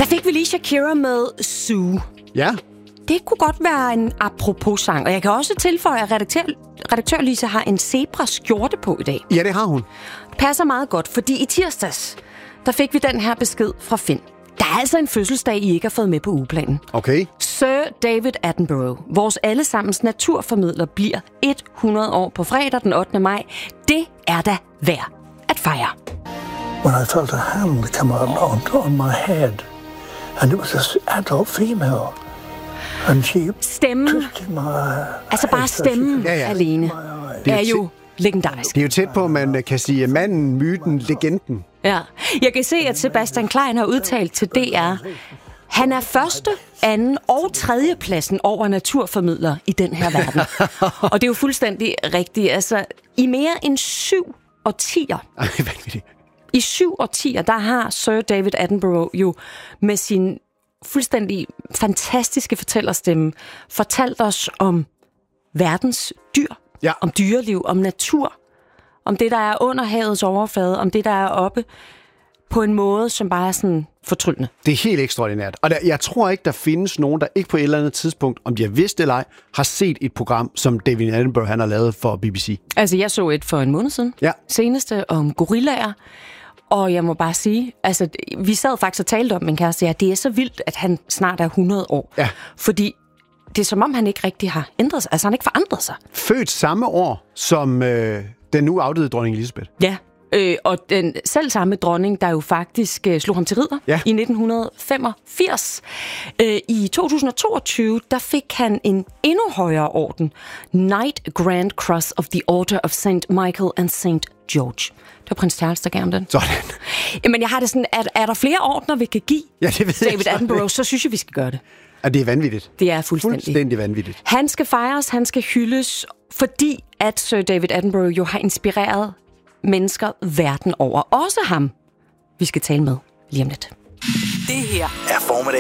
Der fik vi lige Shakira med Sue. Ja. Det kunne godt være en apropos-sang, og jeg kan også tilføje, at redaktør Lisa har en zebra-skjorte på i dag. Ja, det har hun. Det passer meget godt, fordi i tirsdags, der fik vi den her besked fra Finn. Der er altså en fødselsdag, I ikke har fået med på ugeplanen. Okay. Sir David Attenborough, vores allesammens naturformidler, bliver 100 år på fredag den 8. maj. Det er da værd at fejre. When I felt a hand come on my head, and it was an adult female, and she Stemmen, twisted my altså bare stemmen alene, er jo legendarisk. Det er jo tæt på, at man kan sige manden, myten, legenden. Ja. Jeg kan se, at Sebastian Klein har udtalt til DR, han er første, anden og tredje pladsen over naturformidler i den her verden. Og det er jo fuldstændig rigtigt. Altså, i mere end 7 årtier, i 7 årtier, der har Sir David Attenborough jo med sin fuldstændig fantastiske fortællerstemme fortalt os om verdens dyr, om dyreliv, om natur, om det, der er under havets overflade, om det, der er oppe, på en måde, som bare er sådan fortryllende. Det er helt ekstraordinært. Og jeg tror ikke, der findes nogen, der ikke på et eller andet tidspunkt, om de har vidst det eller ej, har set et program, som David Attenborough han har lavet for BBC. Altså, jeg så et for en måned siden. Ja. Seneste om gorillaer. Og jeg må bare sige, altså, vi sad faktisk og talte om min kæreste, at det er så vildt, at han snart er 100 år. Ja. Fordi det er som om, han ikke rigtig har ændret sig. Altså, han ikke forandret sig. Født samme år som den nu afdøde dronning Elisabeth. Ja. Og den selv samme dronning, der jo faktisk slog ham til ridder i 1985. I 2022, der fik han en endnu højere orden. Knight Grand Cross of the Order of St. Michael and St. George. Det var prins Charles, der gav ham den. Sådan. Jamen, jeg har det sådan, er der flere ordner, vi kan give David Attenborough, så synes jeg, vi skal gøre det. Og det er vanvittigt. Det er fuldstændig vanvittigt. Han skal fejres, han skal hyldes, fordi at Sir David Attenborough jo har inspireret mennesker verden over. Også ham, vi skal tale med lige om lidt. Det her er Formiddag